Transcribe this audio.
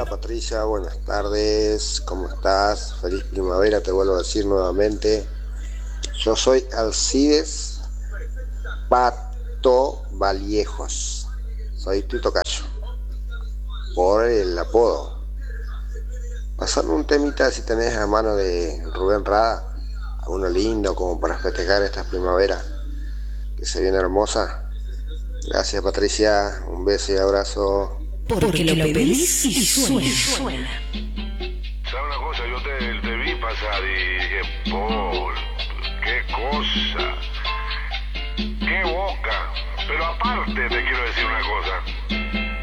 Patricia, buenas tardes, ¿cómo estás? Feliz primavera, te vuelvo a decir nuevamente. Yo soy Alcides Pato Vallejos, soy tu tocayo, por el apodo. Pasando un temita si tenés a mano de Rubén Rada, uno lindo como para festejar esta primavera que se viene hermosa. Gracias Patricia, un beso y abrazo. Porque lo pedís y suena. ¿Sabes una cosa? Yo te vi pasar y dije, Paul, qué cosa, qué boca. Pero aparte te quiero decir una cosa.